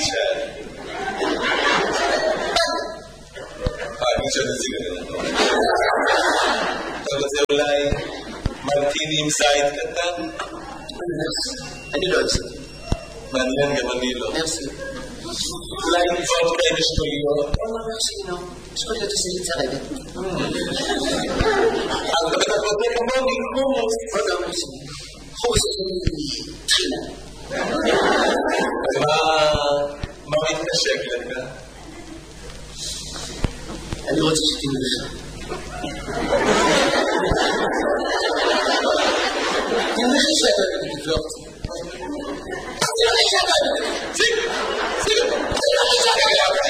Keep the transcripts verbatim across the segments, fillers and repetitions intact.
dice? Ah, dice da סיגריה. אתה רוצה אולי מרטיני עם זית קטן? אני לא אוהב. מעניין, גם אני לא. מרסי. אולי נפעות כאלה שטויות? לא, לא, לא. שטויות עושה לי צרבת. אז אתה רוצה כמוני חומוס. עוד לא מרסי. חומוס הוא תחילה. מה מתקשק לך? אני רוצה שתהיה לך. תהיה לך שאתה תבלוק. תהיה לך שאתה תבלוק. סיג! סיג! תהיה לך שאתה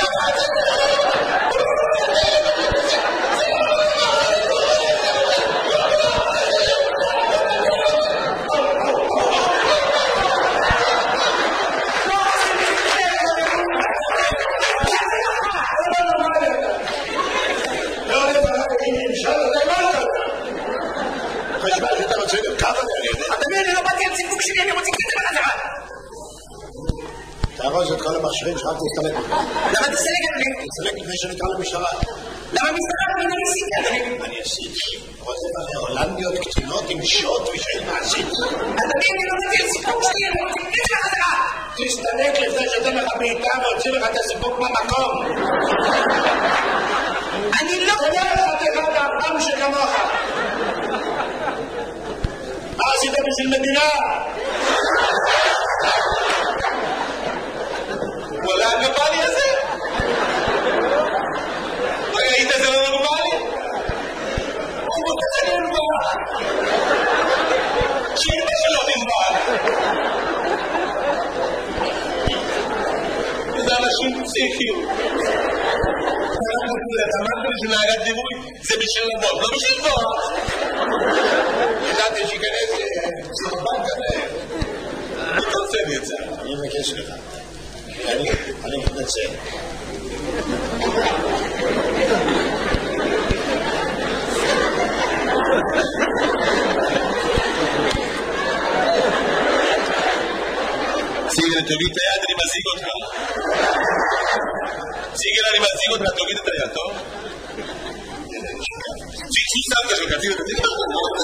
תארוז את כל המכשירים שרק תסתלק. למה תסתלק את זה? תסתלק לפני שנקרא למשטרה. למה משטרה לא מנהיסית? אני עשיתי. רוצה בזה הולנדיות קטינות עם שוט ושאין מעשית. אדוני, אני לא מבין סיפוק שלי, אני רוצה להגיד לך חזרה. תסתלק לפני שאתן לך בעיטה והוציא לך את הסיפוק במקום. אני לא... זה לא חתיכה מהפעם שכמוך. מה עשית בשביל מדינה? וואלה, הגבלי הזה? ראית זה לא נורמלי? הוא רוצה נורמל. שאימא שלו נורמל. זה אנשים פסיכיים. אמרת לי שנהגת דימוי זה בשביל לבוא, לא בשביל לבוא. ידעתי שיכנס סרבן כזה. אני רוצה לי את זה. אני מבקש לך. אני מתנצל. סיגל, תוריד את היד, אני מזיג אותך. סיגל, אני מזיג אותך, תוריד את היד, טוב? שי, שי, סבתא שלך, תוריד את היד.